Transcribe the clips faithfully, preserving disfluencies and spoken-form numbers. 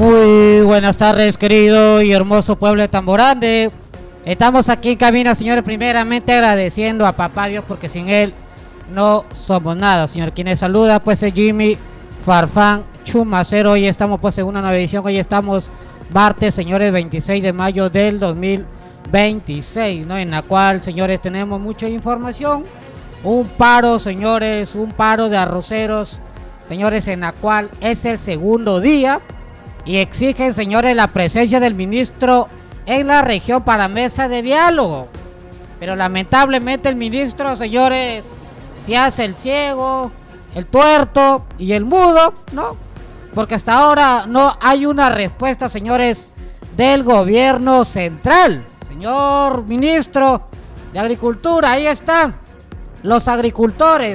Muy buenas tardes, querido y hermoso pueblo de Tamborande. Estamos aquí en cabina, señores, primeramente agradeciendo a papá Dios, porque sin él no somos nada, señor. Quienes saluda pues es Jimmy Farfán Chumacero. Hoy estamos pues en una nueva edición. Hoy estamos martes, señores, veintiséis de mayo del dos mil veintiséis, ¿no? En la cual, señores, tenemos mucha información. Un paro, señores, un paro de arroceros, señores, en la cual es el segundo día y exigen, señores, la presencia del ministro en la región para mesa de diálogo. Pero lamentablemente el ministro, señores, se hace el ciego, el tuerto y el mudo, ¿no? Porque hasta ahora no hay una respuesta, señores, del gobierno central. Señor ministro de Agricultura, ahí están los agricultores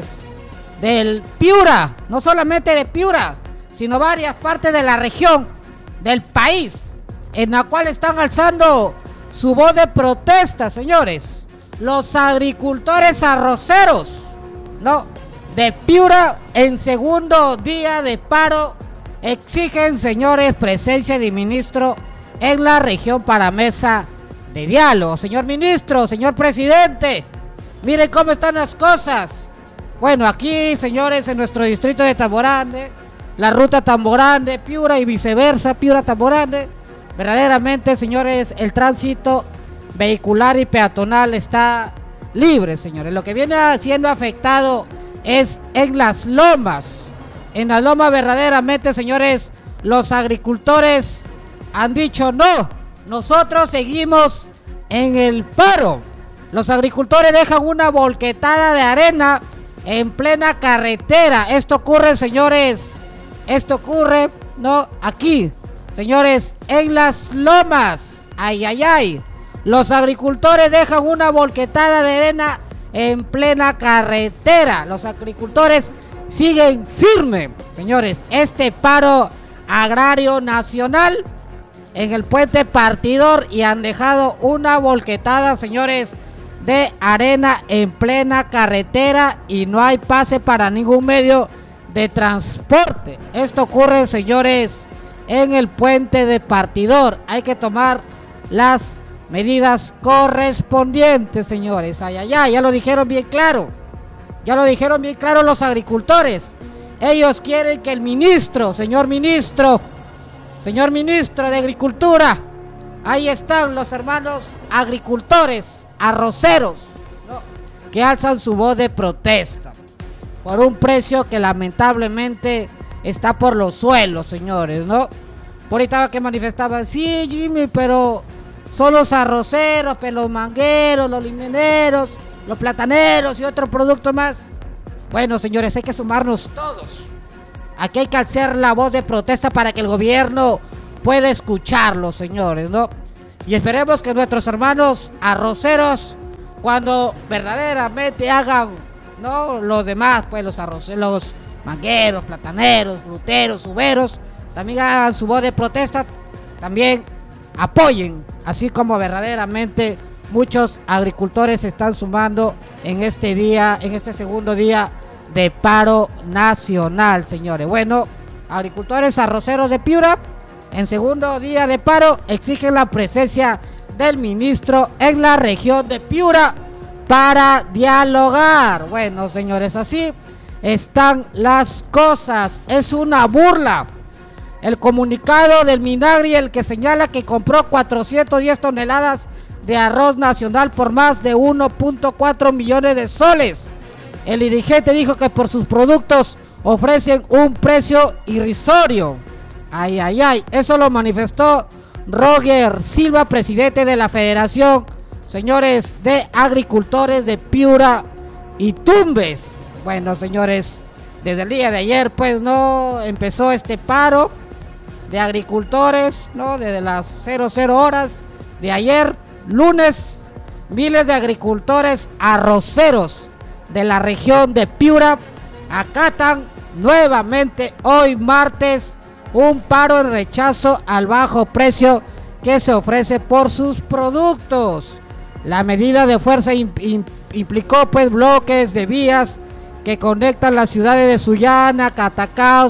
del Piura, no solamente de Piura, sino varias partes de la región del país, en la cual están alzando su voz de protesta, señores. Los agricultores arroceros, ¿no?, de Piura, en segundo día de paro, exigen, señores, presencia de ministro en la región para mesa de diálogo. Señor ministro, señor presidente, miren cómo están las cosas. Bueno, aquí, señores, en nuestro distrito de Tamborande, la ruta Tamborande, Piura y viceversa, Piura, Tamborande, verdaderamente, señores, el tránsito vehicular y peatonal está libre, señores. Lo que viene siendo afectado es en las lomas. En las lomas, verdaderamente, señores, los agricultores han dicho no, nosotros seguimos en el paro. Los agricultores dejan una volquetada de arena en plena carretera. Esto ocurre, señores, esto ocurre, no, aquí, señores, en las lomas. Ay, ay, ay. Los agricultores dejan una volquetada de arena en plena carretera. Los agricultores siguen firmes, señores. Este paro agrario nacional en el puente partidor, y han dejado una volquetada, señores, de arena en plena carretera, y no hay pase para ningún medio de transporte. Esto ocurre, señores, en el puente de partidor. Hay que tomar las medidas correspondientes, señores. Ay, ay, ay, ya lo dijeron bien claro. Ya lo dijeron bien claro los agricultores. Ellos quieren que el ministro, señor ministro, señor ministro de Agricultura, ahí están los hermanos agricultores, arroceros, ¿no?, que alzan su voz de protesta por un precio que lamentablemente está por los suelos, señores, ¿no? Por ahí estaba que manifestaban, sí, Jimmy, pero son los arroceros, pero los mangueros, los limoneros, los plataneros y otros productos más. Bueno, señores, hay que sumarnos todos. Aquí hay que alzar la voz de protesta para que el gobierno pueda escucharlo, señores, ¿no? Y esperemos que nuestros hermanos arroceros, cuando verdaderamente hagan, ¿no?, los demás, pues los arroceros, los mangueros, plataneros, fruteros, uveros, también hagan su voz de protesta, también apoyen, así como verdaderamente muchos agricultores se están sumando en este día, en este segundo día de paro nacional, señores. Bueno, agricultores arroceros de Piura, en segundo día de paro, exigen la presencia del ministro en la región de Piura para dialogar. Bueno, señores, así están las cosas. Es una burla el comunicado del Minagri, el que señala que compró cuatrocientas diez toneladas de arroz nacional por más de uno punto cuatro millones de soles. El dirigente dijo que por sus productos ofrecen un precio irrisorio. Ay, ay, ay. Eso lo manifestó Roger Silva, presidente de la Federación, señores, de Agricultores de Piura y Tumbes. Bueno, señores, desde el día de ayer, pues, no empezó este paro de agricultores, no, desde las cero cero horas de ayer, lunes, miles de agricultores arroceros de la región de Piura acatan nuevamente hoy martes un paro en rechazo al bajo precio que se ofrece por sus productos. La medida de fuerza imp implicó pues bloques de vías que conectan las ciudades de Sullana, Catacaos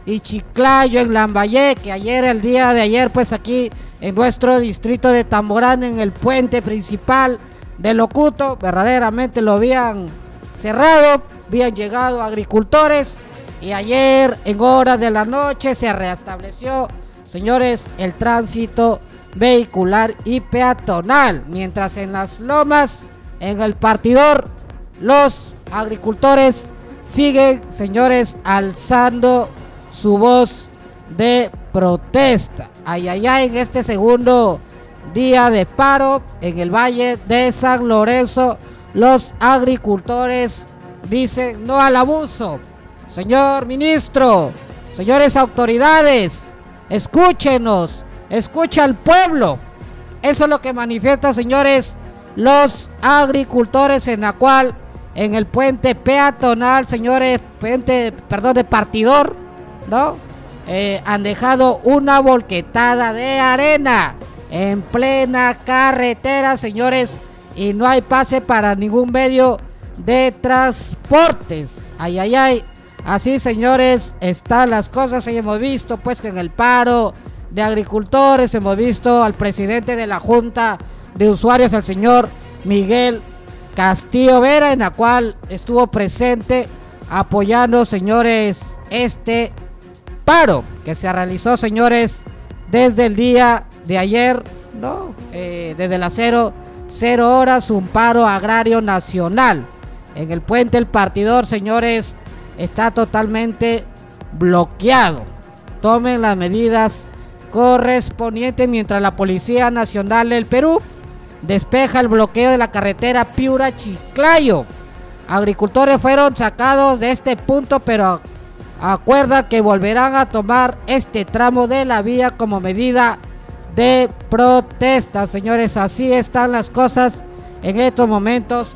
y Chiclayo en Lambayeque, que ayer, el día de ayer, pues aquí en nuestro distrito de Tamborán, en el puente principal de Locuto, verdaderamente lo habían cerrado, habían llegado agricultores y ayer en horas de la noche se restableció, señores, el tránsito vehicular y peatonal, mientras en las lomas, en el partidor, los agricultores siguen, señores, alzando su voz de protesta. Ay, ay, ay, en este segundo día de paro en el Valle de San Lorenzo, los agricultores dicen no al abuso. Señor ministro, señores autoridades, escúchenos, escucha al pueblo. Eso es lo que manifiesta, señores, los agricultores en la cual en el puente peatonal, señores, puente, perdón, de partidor, ¿no? Eh, han dejado una volquetada de arena en plena carretera, señores, y no hay pase para ningún medio de transportes. Ay, ay, ay. Así, señores, están las cosas. Y hemos visto, pues, que en el paro de agricultores hemos visto al presidente de la Junta de Usuarios, al señor Miguel Castillo Vera, en la cual estuvo presente apoyando, señores, este paro que se realizó, señores, desde el día de ayer, ¿no? Eh, desde las cero, cero horas, un paro agrario nacional. En el puente El Partidor, señores, está totalmente bloqueado. Tomen las medidas correspondientes mientras la Policía Nacional del Perú despeja el bloqueo de la carretera Piura-Chiclayo. Agricultores fueron sacados de este punto, pero acuerdan que volverán a tomar este tramo de la vía como medida de protesta. Señores, así están las cosas en estos momentos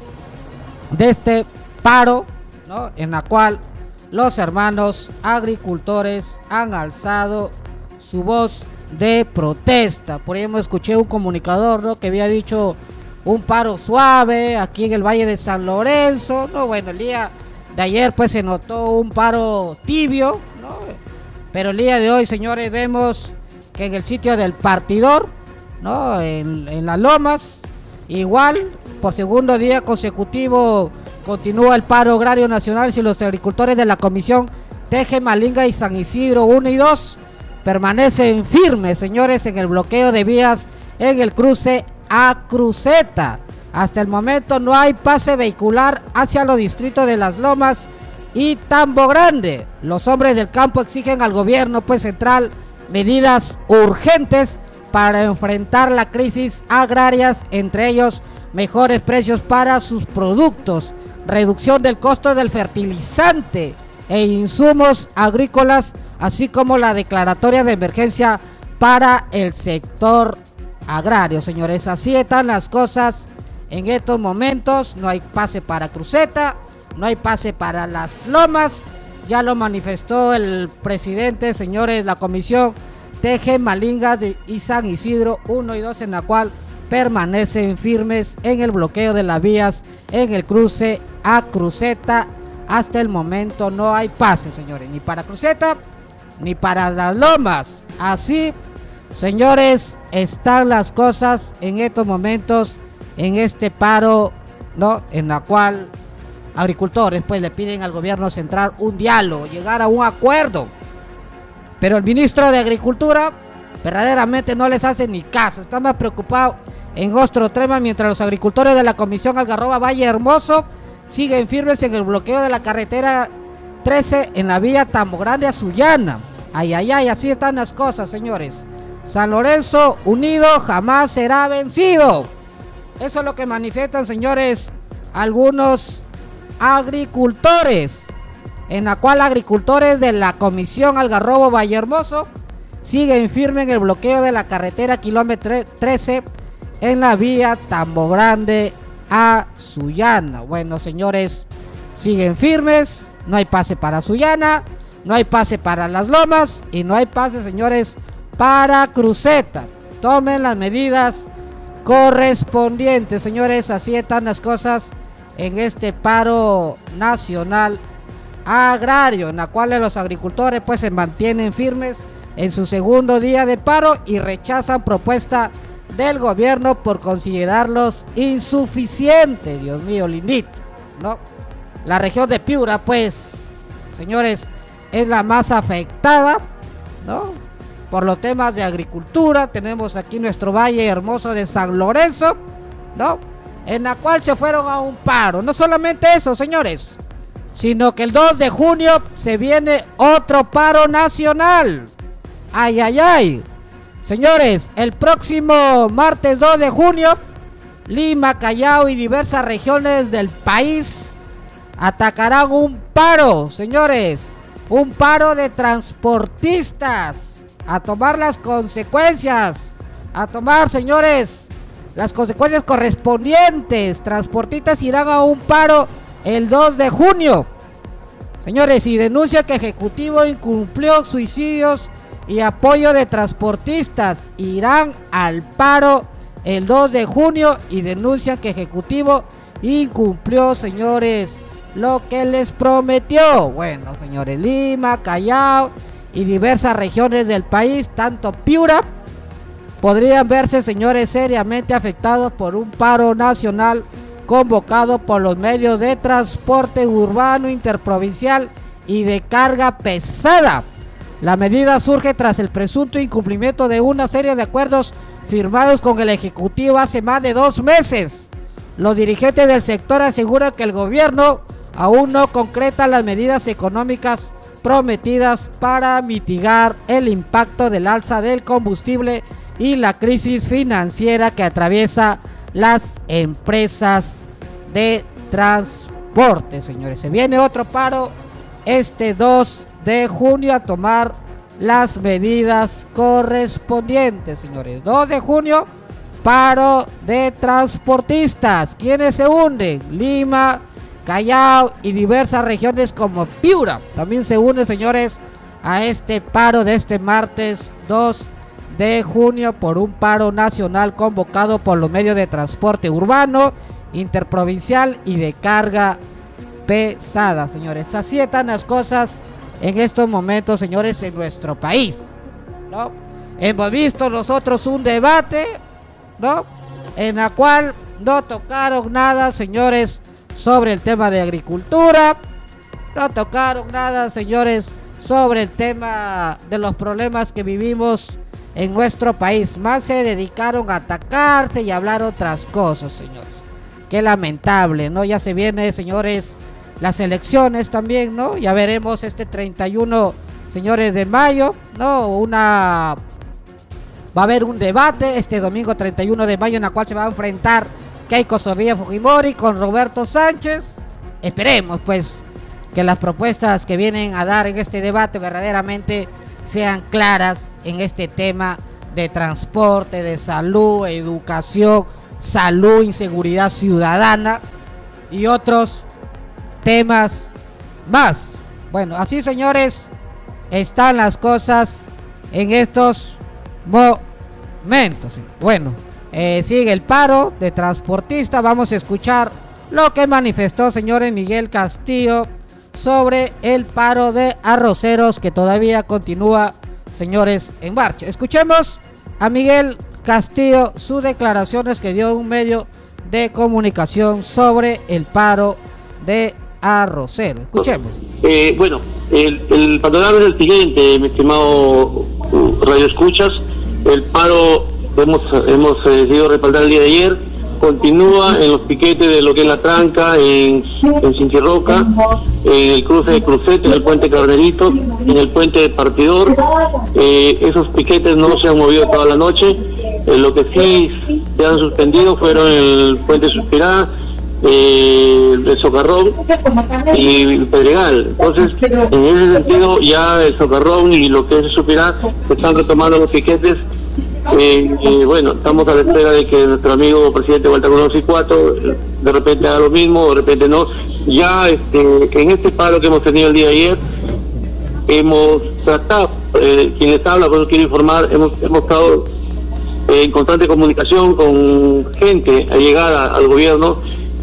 de este paro, ¿no? En la cual los hermanos agricultores han alzado su voz de protesta. Por ahí hemos escuché un comunicador, ¿no?, que había dicho un paro suave aquí en el Valle de San Lorenzo, ¿no? Bueno, el día de ayer pues se notó un paro tibio, ¿no? Pero el día de hoy, señores, vemos que en el sitio del partidor, ¿no?, en, en las lomas, igual por segundo día consecutivo continúa el paro agrario nacional. Si los agricultores de la Comisión Teje, Malinga y San Isidro uno y dos permanecen firmes, señores, en el bloqueo de vías en el cruce a Cruceta. Hasta el momento no hay pase vehicular hacia los distritos de Las Lomas y Tambo Grande. Los hombres del campo exigen al gobierno, pues, central medidas urgentes para enfrentar la crisis agrarias, entre ellos mejores precios para sus productos, reducción del costo del fertilizante e insumos agrícolas, así como la declaratoria de emergencia para el sector agrario. Señores, así están las cosas en estos momentos. No hay pase para Cruceta, no hay pase para Las Lomas. Ya lo manifestó el presidente, señores, la Comisión Teje, Malingas y San Isidro uno y dos, en la cual permanecen firmes en el bloqueo de las vías en el cruce a Cruceta. Hasta el momento no hay pase, señores, ni para Cruceta ni para Las Lomas. Así, señores, están las cosas en estos momentos en este paro, ¿no?, en la cual agricultores pues le piden al gobierno central un diálogo, llegar a un acuerdo, pero el ministro de Agricultura verdaderamente no les hace ni caso. Está más preocupado en otro tema, mientras los agricultores de la Comisión Algarroba Valle Hermoso siguen firmes en el bloqueo de la carretera trece en la vía Tambo Grande a Sullana. Ay, ay, ay, así están las cosas, señores. San Lorenzo unido jamás será vencido. Eso es lo que manifiestan, señores, algunos agricultores, en la cual agricultores de la Comisión Algarrobo Valle Hermoso siguen firmes en el bloqueo de la carretera kilómetro trece en la vía Tambo Grande a Sullana. Bueno, señores, siguen firmes. No hay pase para Sullana, no hay pase para Las Lomas y no hay pase, señores, para Cruceta. Tomen las medidas correspondientes, señores. Así están las cosas en este paro nacional agrario, en la cual los agricultores pues se mantienen firmes en su segundo día de paro y rechazan propuesta del gobierno por considerarlos insuficientes. Dios mío, lindito, ¿no? La región de Piura, pues, señores, es la más afectada, ¿no? Por los temas de agricultura. Tenemos aquí nuestro valle hermoso de San Lorenzo, ¿no? En la cual se fueron a un paro. No solamente eso, señores, sino que el dos de junio se viene otro paro nacional. Ay, ay, ay. Señores, el próximo martes dos de junio, Lima, Callao y diversas regiones del país atacarán un paro, señores. Un paro de transportistas. A tomar las consecuencias. A tomar, señores, las consecuencias correspondientes. Transportistas irán a un paro el dos de junio. Señores, y denuncia que Ejecutivo incumplió suicidios y apoyo de transportistas. Irán al paro el dos de junio y denuncian que Ejecutivo incumplió, señores, lo que les prometió. Bueno, señores, Lima, Callao y diversas regiones del país, tanto Piura, podrían verse, señores, seriamente afectados por un paro nacional convocado por los medios de transporte urbano, interprovincial y de carga pesada. La medida surge tras el presunto incumplimiento de una serie de acuerdos firmados con el Ejecutivo hace más de dos meses. Los dirigentes del sector aseguran que el gobierno aún no concreta las medidas económicas prometidas para mitigar el impacto del alza del combustible y la crisis financiera que atraviesa las empresas de transporte, señores. Se viene otro paro este dos de junio a tomar las medidas correspondientes, señores. dos de junio, paro de transportistas. ¿Quiénes se unen? Lima, Callao y diversas regiones como Piura también se unen, señores, a este paro de este martes dos de junio por un paro nacional convocado por los medios de transporte urbano, interprovincial y de carga pesada, señores. Así están las cosas en estos momentos, señores, en nuestro país, ¿no? Hemos visto nosotros un debate, ¿no?, en la cual no tocaron nada, señores, sobre el tema de agricultura. No tocaron nada, señores, sobre el tema de los problemas que vivimos en nuestro país. Más se dedicaron a atacarse y a hablar otras cosas, señores. Qué lamentable, ¿no? Ya se viene, señores, las elecciones también, ¿no? Ya veremos este treinta y uno, señores, de mayo, ¿no? Una... Va a haber un debate este domingo treinta y uno de mayo en la cual se va a enfrentar Keiko Sofía Fujimori con Roberto Sánchez. Esperemos, pues, que las propuestas que vienen a dar en este debate verdaderamente sean claras en este tema de transporte, de salud, educación, salud, inseguridad ciudadana y otros temas más. Bueno, así, señores, están las cosas en estos momentos. Bueno, eh, sigue el paro de transportistas. Vamos a escuchar lo que manifestó, señores, Miguel Castillo sobre el paro de arroceros que todavía continúa, señores, en marcha. Escuchemos a Miguel Castillo sus declaraciones que dio un medio de comunicación sobre el paro de arroceros. Escuchemos. Eh, bueno, el, el panorama es el siguiente, mi estimado Radio Escuchas. El paro hemos hemos eh, decidido respaldar el día de ayer. Continúa en los piquetes de lo que es la tranca, en, en Cinchirroca, en el cruce de Crucete, en el puente Carneritos, en el puente de Partidor. Eh, esos piquetes no se han movido toda la noche. Eh, lo que sí se han suspendido fueron el puente Suspirá, eh, el Socarrón y el Pedregal. Entonces, en ese sentido, ya el Socarrón y lo que es el Suspirá se están retomando los piquetes. Eh, eh, bueno, estamos a la espera de que nuestro amigo presidente Walter Conoce y Cuatro de repente haga lo mismo, de repente no. Ya este, en este paro que hemos tenido el día de ayer, hemos tratado, eh, quien les habla, pues quiero informar, hemos, hemos estado eh, en constante comunicación con gente allegada al gobierno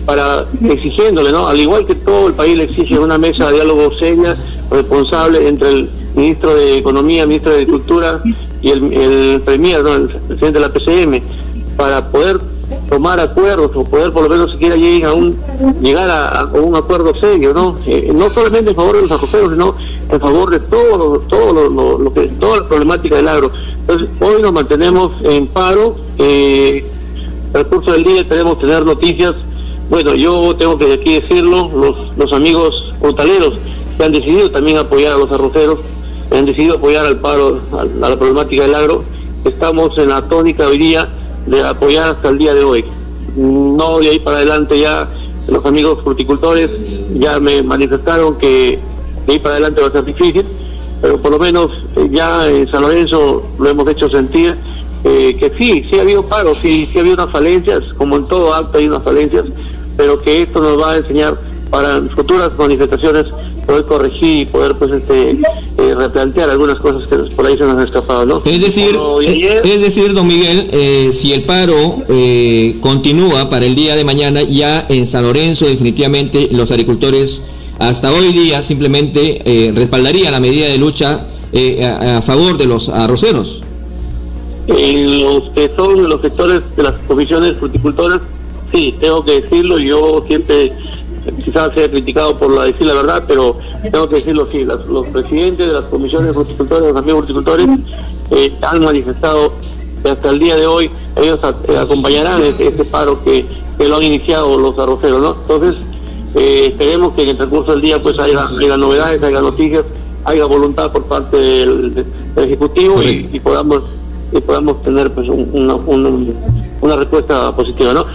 para exigiéndole, ¿no? Al igual que todo el país le exige una mesa de diálogo seria, responsable entre el ministro de Economía, ministro de Agricultura y el, el premier, ¿no? El presidente de la P C M, para poder tomar acuerdos o poder por lo menos siquiera llegar a un llegar a, a un acuerdo serio, ¿no? Eh, no solamente en favor de los arroceros, sino en favor de todo, todo lo, lo, lo que toda la problemática del agro. Entonces, hoy nos mantenemos en paro. Eh, al curso del día tenemos tener noticias. Bueno, yo tengo que aquí decirlo, los, los amigos frutaleros que han decidido también apoyar a los arroceros, han decidido apoyar al paro, a, a la problemática del agro. Estamos en la tónica hoy día de apoyar hasta el día de hoy. No de ahí para adelante ya los amigos fruticultores ya me manifestaron que de ahí para adelante va a ser difícil, pero por lo menos eh, ya en San Lorenzo lo hemos hecho sentir eh, que sí, sí ha habido paro, sí, sí ha habido unas falencias, como en todo acto hay unas falencias, pero que esto nos va a enseñar para futuras manifestaciones poder corregir y poder pues este eh, replantear algunas cosas que por ahí se nos han escapado, ¿no? Es decir, ayer... es decir, don Miguel, eh, si el paro eh, continúa para el día de mañana, ya en San Lorenzo definitivamente los agricultores hasta hoy día simplemente eh, respaldarían la medida de lucha eh, a, a favor de los arroceros. En los que son los sectores de las comisiones fruticultoras, sí, tengo que decirlo, yo siempre quizás sea criticado por la, decir la verdad, pero tengo que decirlo, sí, las, los presidentes de las comisiones fruticultoras, los amigos fruticultores, eh, han manifestado que hasta el día de hoy ellos a, eh, acompañarán este, este paro que, que lo han iniciado los arroceros, ¿no? Entonces, eh, esperemos que en el transcurso del día pues haya, haya novedades, haya noticias, haya voluntad por parte del, del Ejecutivo y, y podamos y podamos tener pues un, una, una, una respuesta positiva, ¿no?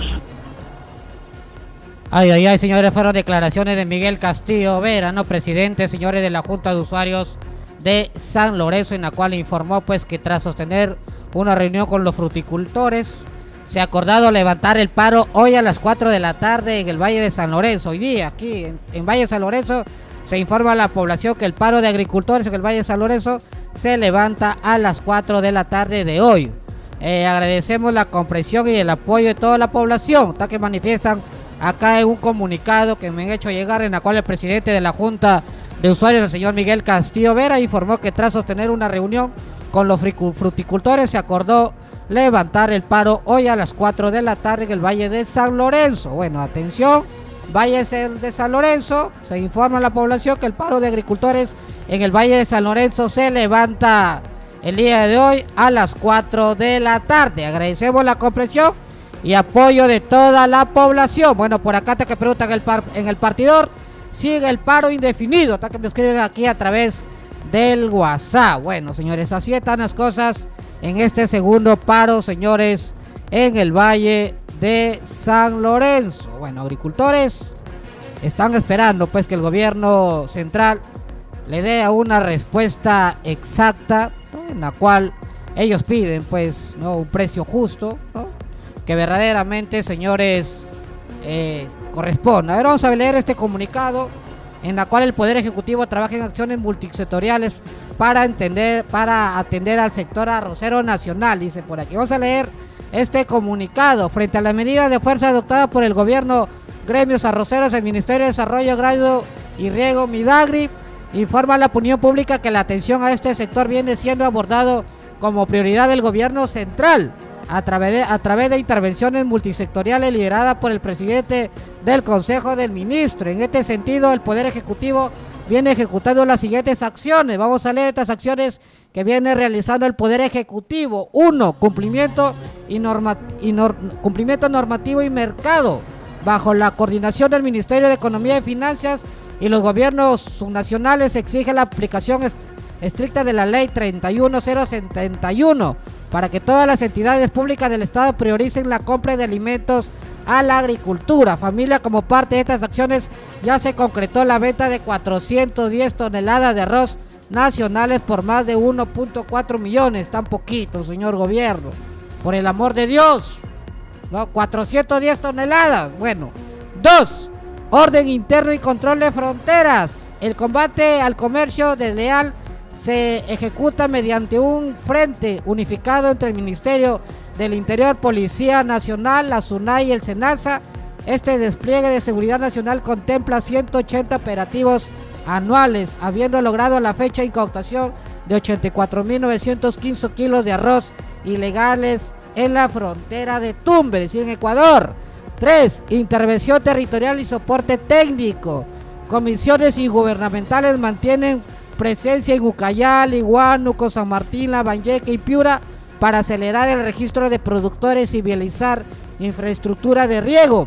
Ay, ay, ay, señores, fueron declaraciones de Miguel Castillo Vera, ¿no? Presidente, señores, de la Junta de Usuarios de San Lorenzo, en la cual informó, pues, que tras sostener una reunión con los fruticultores, se ha acordado levantar el paro hoy a las cuatro de la tarde en el Valle de San Lorenzo. Hoy día, aquí, en, en Valle de San Lorenzo, se informa a la población que el paro de agricultores en el Valle de San Lorenzo se levanta a las cuatro de la tarde de hoy. Eh, agradecemos la comprensión y el apoyo de toda la población, tal que manifiestan acá en un comunicado que me han hecho llegar, en la cual el presidente de la Junta de Usuarios, el señor Miguel Castillo Vera, informó que tras sostener una reunión con los fruticultores se acordó levantar el paro hoy a las cuatro de la tarde en el Valle de San Lorenzo. Bueno, atención, Valle de San Lorenzo, se informa a la población que el paro de agricultores en el Valle de San Lorenzo se levanta el día de hoy a las cuatro de la tarde. Agradecemos la comprensión y apoyo de toda la población. Bueno, por acá te que preguntan en el, par, en el partidor, sigue el paro indefinido, hasta que me escriben aquí a través del WhatsApp. Bueno, señores, así están las cosas en este segundo paro, señores, en el Valle de San Lorenzo. Bueno, agricultores están esperando pues que el gobierno central le dé una respuesta exacta, ¿no? En la cual ellos piden pues, ¿no?, un precio justo, ¿no?, que verdaderamente, señores, eh, corresponda. A ver, vamos a leer este comunicado en la cual el Poder Ejecutivo trabaja en acciones multisectoriales para entender, para atender al sector arrocero nacional, dice por aquí. Vamos a leer este comunicado. Frente a la medida de fuerza adoptada por el gobierno, gremios arroceros, el Ministerio de Desarrollo Agrario y Riego, Midagri, informa a la opinión pública que la atención a este sector viene siendo abordado como prioridad del gobierno central, a través de, a través de intervenciones multisectoriales lideradas por el presidente del Consejo del Ministro. En este sentido, el Poder Ejecutivo viene ejecutando las siguientes acciones. Vamos a leer estas acciones que viene realizando el Poder Ejecutivo. Uno, cumplimiento, y norma, y nor, cumplimiento normativo y mercado, bajo la coordinación del Ministerio de Economía y Finanzas y los gobiernos subnacionales, exige la aplicación est estricta de la ley treinta y uno mil setenta y uno para que todas las entidades públicas del Estado prioricen la compra de alimentos a la agricultura. Familia, como parte de estas acciones ya se concretó la venta de cuatrocientas diez toneladas de arroz nacionales por más de uno punto cuatro millones. Tan poquito, señor gobierno, por el amor de Dios, ¿no? cuatrocientas diez toneladas. Bueno, dos, orden interno y control de fronteras. El combate al comercio desleal se ejecuta mediante un frente unificado entre el Ministerio del Interior, Policía Nacional, la SUNAI y el SENASA, Este despliegue de seguridad nacional contempla ciento ochenta operativos anuales, habiendo logrado a la fecha incautación de ochenta y cuatro mil novecientos quince kilos de arroz ilegales en la frontera de Tumbes, es decir, en Ecuador. tres. Intervención territorial y soporte técnico. Comisiones gubernamentales mantienen presencia en Ucayali, Huánuco, San Martín, Lambayeque y Piura para acelerar el registro de productores y viabilizar infraestructura de riego,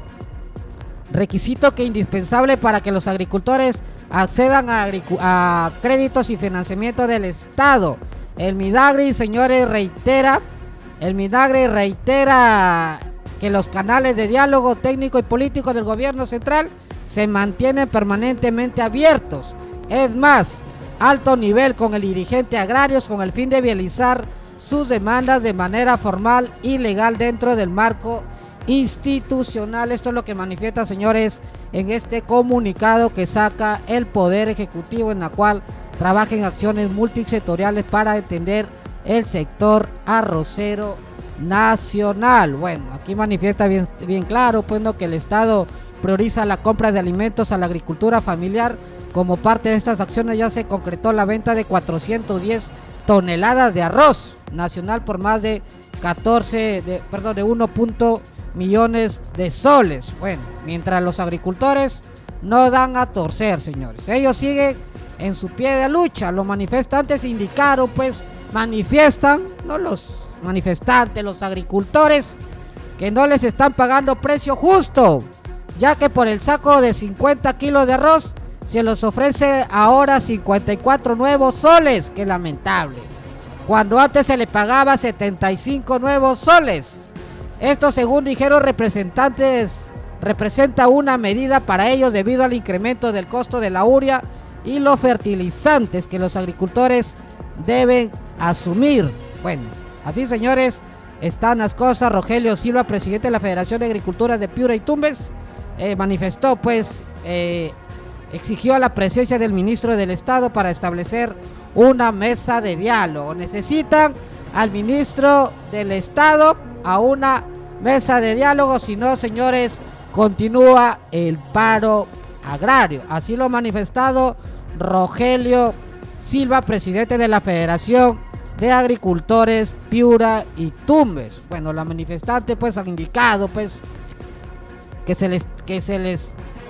requisito que es indispensable para que los agricultores accedan a, a créditos y financiamiento del Estado. El Minagri, señores, reitera, el Minagri reitera que los canales de diálogo técnico y político del gobierno central se mantienen permanentemente abiertos. Es más, alto nivel con el dirigente agrarios con el fin de viabilizar sus demandas de manera formal y legal dentro del marco institucional. Esto es lo que manifiesta, señores, en este comunicado que saca el Poder Ejecutivo, en la cual trabaja en acciones multisectoriales para atender el sector arrocero nacional. Bueno, aquí manifiesta bien, bien claro, pues, ¿no?, que el Estado prioriza la compra de alimentos a la agricultura familiar. Como parte de estas acciones ya se concretó la venta de cuatrocientas diez toneladas de arroz nacional por más de catorce, de, perdón, de uno punto millones de soles. Bueno, mientras los agricultores no dan a torcer, señores, ellos siguen en su pie de lucha. Los manifestantes indicaron, pues, manifiestan, no los manifestantes, los agricultores, que no les están pagando precio justo, ya que por el saco de cincuenta kilos de arroz se los ofrece ahora cincuenta y cuatro nuevos soles. Qué lamentable, cuando antes se le pagaba setenta y cinco nuevos soles. Esto, según dijeron representantes, representa una medida para ellos debido al incremento del costo de la urea y los fertilizantes que los agricultores deben asumir. Bueno, así, señores, están las cosas. Rogelio Silva, presidente de la Federación de Agricultura de Piura y Tumbes, eh, manifestó, pues, eh, exigió la presencia del ministro del Estado para establecer una mesa de diálogo. Necesitan al ministro del Estado a una mesa de diálogo, si no, señores, continúa el paro agrario. Así lo ha manifestado Rogelio Silva, presidente de la Federación de Agricultores Piura y Tumbes. Bueno, la manifestante, pues, han indicado, pues, que se les que se les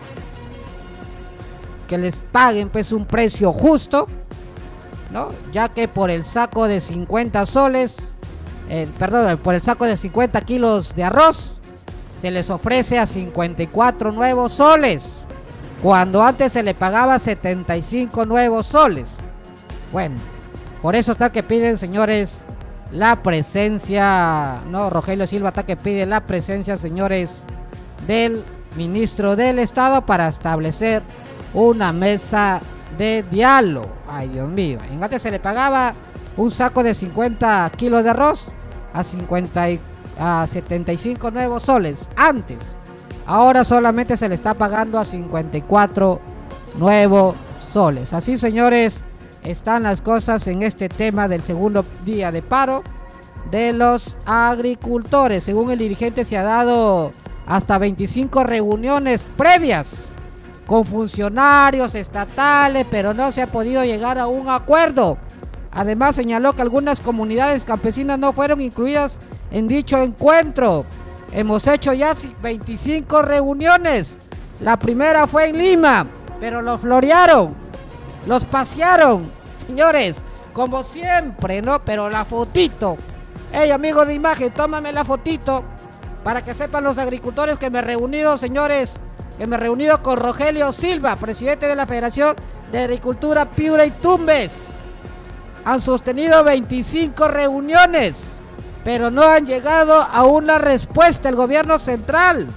que les paguen, pues, un precio justo, ¿no?, ya que por el saco de cincuenta soles, eh, perdón, por el saco de cincuenta kilos de arroz se les ofrece a cincuenta y cuatro nuevos soles, cuando antes se le pagaba setenta y cinco nuevos soles. Bueno, por eso está que piden, señores, la presencia, no, Rogelio Silva está que pide la presencia, señores, del ministro del Estado para establecer una mesa de diálogo. Ay, Dios mío, en antes se le pagaba un saco de cincuenta kilos de arroz a cincuenta y, a setenta y cinco nuevos soles antes. Ahora solamente se le está pagando a cincuenta y cuatro nuevos soles. Así, señores, están las cosas en este tema del segundo día de paro de los agricultores. Según el dirigente, se ha dado hasta veinticinco reuniones previas con funcionarios estatales, pero no se ha podido llegar a un acuerdo. Además, señaló que algunas comunidades campesinas no fueron incluidas en dicho encuentro. Hemos hecho ya veinticinco reuniones. La primera fue en Lima, pero los florearon, los pasearon, señores, como siempre, ¿no? Pero la fotito. Hey, amigo de imagen, tómame la fotito para que sepan los agricultores que me he reunido, señores, que me he reunido con Rogelio Silva, presidente de la Federación de Agricultura Piura y Tumbes. Han sostenido veinticinco reuniones, pero no han llegado a una respuesta el gobierno central.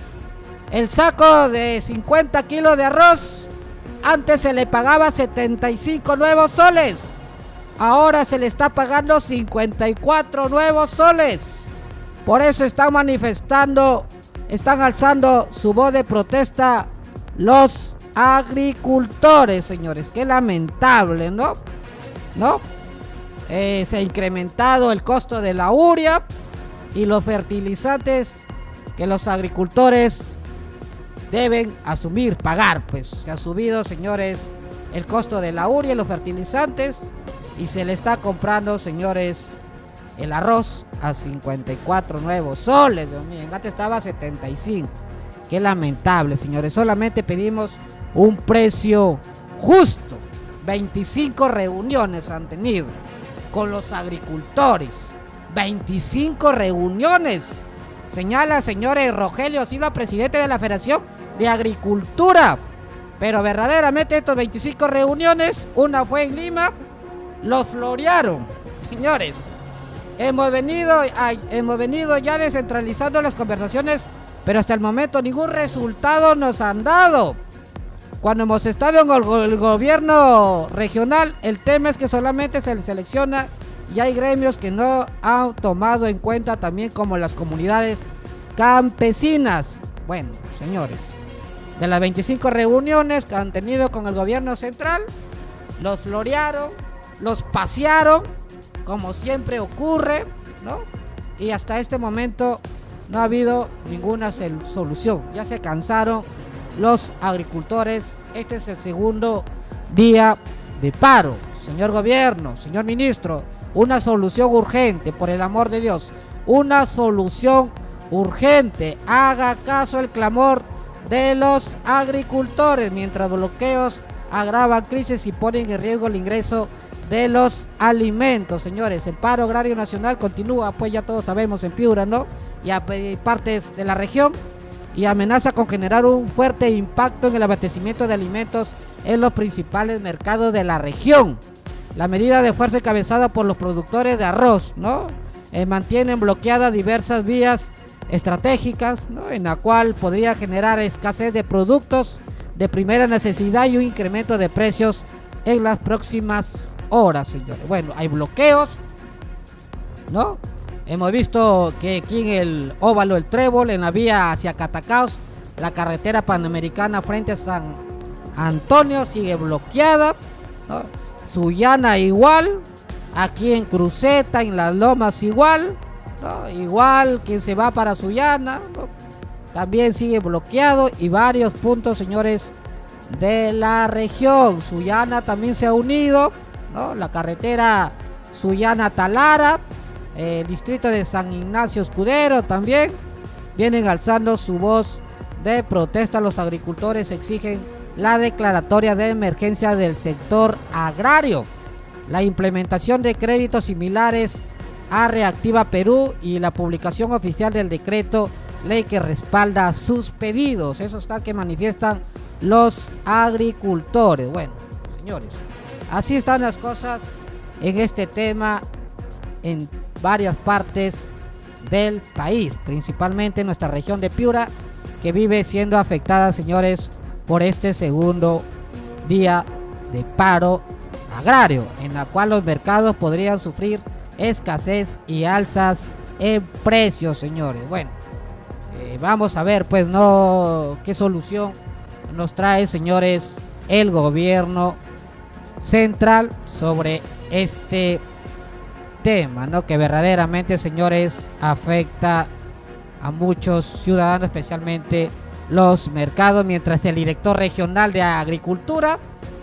El saco de cincuenta kilos de arroz antes se le pagaba setenta y cinco nuevos soles, ahora se le está pagando cincuenta y cuatro nuevos soles. Por eso están manifestando, están alzando su voz de protesta los agricultores, señores. Qué lamentable, ¿no? ¿No? Eh, se ha incrementado el costo de la urea y los fertilizantes que los agricultores deben asumir, pagar. Pues se ha subido, señores, el costo de la urea y los fertilizantes, y se le está comprando, señores, el arroz a cincuenta y cuatro nuevos soles. Dios mío, antes estaba a setenta y cinco. Qué lamentable, señores. Solamente pedimos un precio justo. veinticinco reuniones han tenido con los agricultores. veinticinco reuniones. Señala, señores, Rogelio Silva, presidente de la Federación de Agricultura. Pero verdaderamente estas veinticinco reuniones, una fue en Lima, los florearon. Señores, hemos venido, ay, hemos venido ya descentralizando las conversaciones, pero hasta el momento ningún resultado nos han dado. Cuando hemos estado en el, el gobierno regional, el tema es que solamente se selecciona y hay gremios que no han tomado en cuenta, también como las comunidades campesinas. Bueno, señores, de las veinticinco reuniones que han tenido con el gobierno central, los florearon, los pasearon, como siempre ocurre, ¿no? Y hasta este momento no ha habido ninguna solución. Ya se cansaron los agricultores. Este es el segundo día de paro. Señor gobierno, señor ministro, una solución urgente, por el amor de Dios, una solución urgente. Haga caso al clamor de los agricultores, mientras bloqueos agravan crisis y ponen en riesgo el ingreso de los alimentos. Señores, el paro agrario nacional continúa, pues ya todos sabemos, en Piura, ¿no? Y a partes de la región, y amenaza con generar un fuerte impacto en el abastecimiento de alimentos en los principales mercados de la región. La medida de fuerza encabezada por los productores de arroz, ¿no? Eh, mantienen bloqueadas diversas vías estratégicas, ¿no? En la cual podría generar escasez de productos de primera necesidad y un incremento de precios en las próximas horas, señores. Bueno, hay bloqueos, ¿no? Hemos visto que aquí en el óvalo El Trébol, en la vía hacia Catacaos, la carretera panamericana frente a San Antonio sigue bloqueada, ¿no? Sullana igual, aquí en Cruceta, en Las Lomas igual, ¿no? Igual quien se va para Sullana, ¿no? También sigue bloqueado, y varios puntos, señores, de la región. Sullana también se ha unido, ¿no? La carretera Sullana-Talara, el distrito de San Ignacio Escudero también vienen alzando su voz de protesta. Los agricultores exigen la declaratoria de emergencia del sector agrario, la implementación de créditos similares a Reactiva Perú y la publicación oficial del decreto ley que respalda sus pedidos. Eso está que manifiestan los agricultores. Bueno, señores, así están las cosas en este tema en varias partes del país, principalmente en nuestra región de Piura, que vive siendo afectada, señores, por este segundo día de paro agrario, en la cual los mercados podrían sufrir escasez y alzas en precios, señores. Bueno, eh, vamos a ver, pues, no qué solución nos trae, señores, el gobierno central sobre este tema, ¿no? Que verdaderamente, señores, afecta a muchos ciudadanos, especialmente los mercados, mientras el director regional de Agricultura